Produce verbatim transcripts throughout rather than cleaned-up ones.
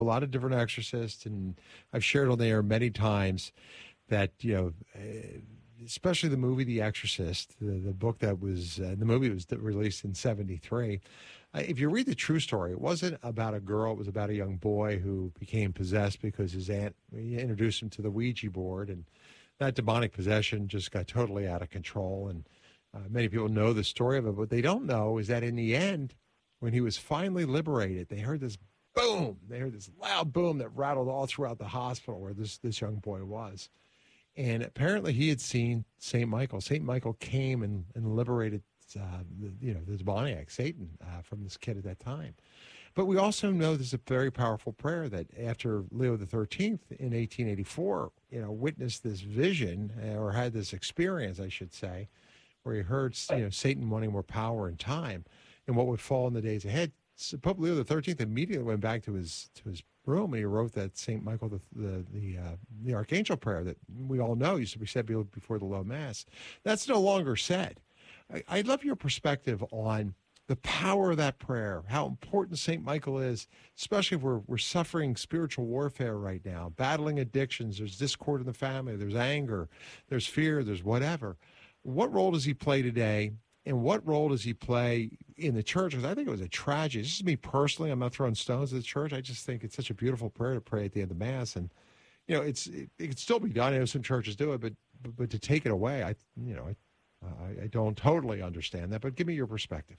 a lot of different exorcists, and I've shared on the air many times that, you know, uh, especially the movie The Exorcist, the, the book that was, uh, the movie was released in seventy-three. Uh, if you read the true story, it wasn't about a girl. It was about a young boy who became possessed because his aunt introduced him to the Ouija board, and that demonic possession just got totally out of control. And uh, many people know the story of it. What they don't know is that in the end, when he was finally liberated, they heard this boom. They heard this loud boom that rattled all throughout the hospital where this, this young boy was. And apparently he had seen Saint Michael. Saint Michael came and, and liberated, uh, the, you know, the demoniac, Satan, uh, from this kid at that time. But we also know there's a very powerful prayer that after Leo the thirteenth in eighteen eighty-four, you know, witnessed this vision, uh, or had this experience, I should say, where he heard, you know, Satan wanting more power and time and what would fall in the days ahead. So Pope Leo the thirteenth immediately went back to his to his room, and he wrote that Saint Michael the the the, uh, the Archangel prayer that we all know used to be said before the low mass. That's no longer said. I, I love your perspective on the power of that prayer, how important Saint Michael is, especially if we're we're suffering spiritual warfare right now, battling addictions. There's discord in the family. There's anger. There's fear. There's whatever. What role does he play today? And what role does he play in the church? Because I think it was a tragedy. This is me personally. I'm not throwing stones at the church. I just think it's such a beautiful prayer to pray at the end of Mass. And, you know, it's it, it can still be done. I know some churches do it, but but, but to take it away, I you know, I, uh, I don't totally understand that. But give me your perspective.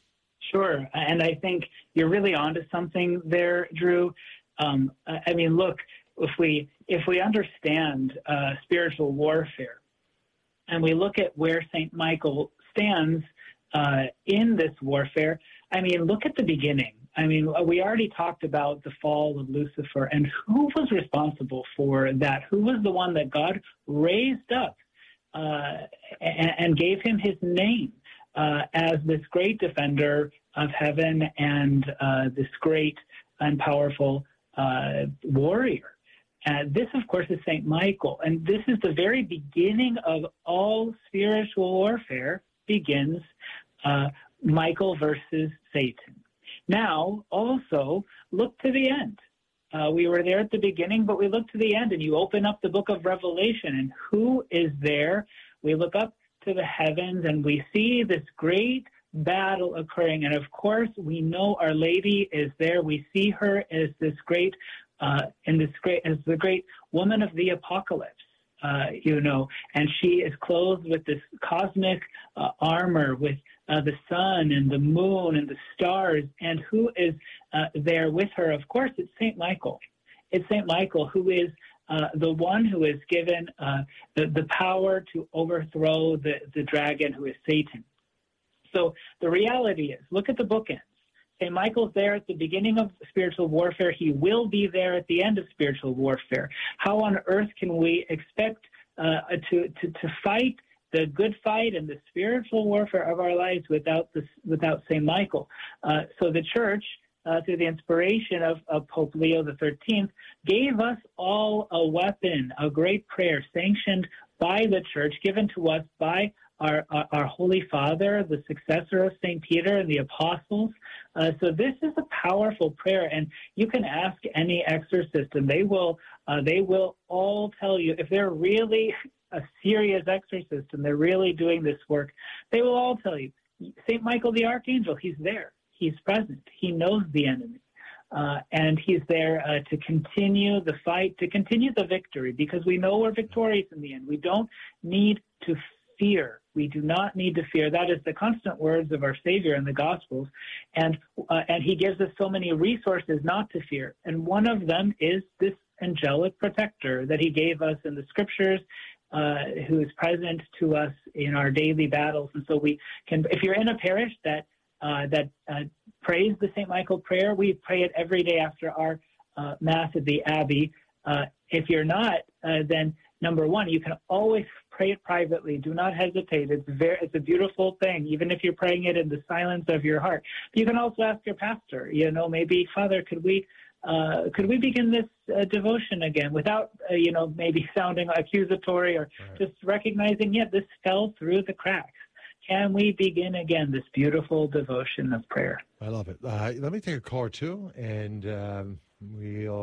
Sure. And I think you're really onto something there, Drew. Um, I mean, look, if we if we understand uh, spiritual warfare and we look at where Saint Michael stands uh, in this warfare, I mean, look at the beginning. I mean, we already talked about the fall of Lucifer, and who was responsible for that? Who was the one that God raised up uh, and, and gave him his name uh, as this great defender of heaven and uh, this great and powerful uh, warrior? And this, of course, is Saint Michael. And this is the very beginning of all spiritual warfare. Begins uh, Michael versus Satan. Now, also, look to the end. Uh, we were there at the beginning, but we look to the end, and you open up the book of Revelation, and who is there? We look up to the heavens, and we see this great battle occurring. And, of course, we know Our Lady is there. We see her as this great, uh, in this great, as the great woman of the apocalypse. Uh, you know, and she is clothed with this cosmic uh, armor with uh, the sun and the moon and the stars. And who is uh, there with her? Of course, it's Saint Michael. It's Saint Michael who is uh, the one who is given uh, the, the power to overthrow the, the dragon, who is Satan. So the reality is, look at the bookends. Saint Michael's there at the beginning of spiritual warfare. He will be there at the end of spiritual warfare. How on earth can we expect uh, to, to to fight the good fight and the spiritual warfare of our lives without this, without Saint Michael? Uh, so the Church, uh, through the inspiration of, of Pope Leo the thirteenth, gave us all a weapon, a great prayer sanctioned by the Church, given to us by Our, our, our Holy Father, the successor of Saint Peter and the apostles. Uh, so this is a powerful prayer, and you can ask any exorcist, and they will uh, they will all tell you, if they're really a serious exorcist and they're really doing this work, they will all tell you, Saint Michael the Archangel, he's there, he's present, he knows the enemy. Uh, and he's there uh, to continue the fight, to continue the victory, because we know we're victorious in the end. We don't need to fear. We do not need to fear. That is the constant words of our Savior in the Gospels. And uh, and he gives us so many resources not to fear. And one of them is this angelic protector that he gave us in the Scriptures, uh, who is present to us in our daily battles. And so we can, if you're in a parish that uh, that uh, prays the Saint Michael prayer, we pray it every day after our uh, Mass at the Abbey. Uh, if you're not, uh, then number one, you can always pray it privately. Do not hesitate. It's very, it's a beautiful thing, even if you're praying it in the silence of your heart. You can also ask your pastor, you know, maybe, Father, could we, uh, could we begin this uh, devotion again without, uh, you know, maybe sounding accusatory or right. Just recognizing, yeah, this fell through the cracks. Can we begin again this beautiful devotion of prayer? I love it. Uh, let me take a call or two, and um, We'll